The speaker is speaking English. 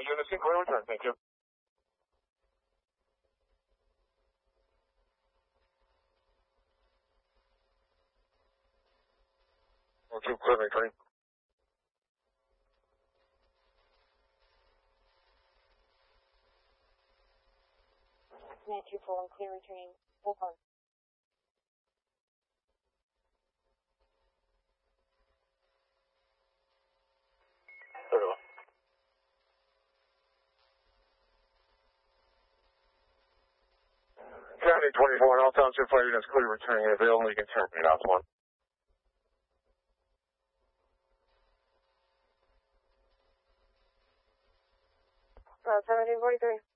units in clear return, thank you. Two clear returning. Command 241, clear returning. Full on. County 24, all township fire units clear returning. Available, you can terminate out one. 1743.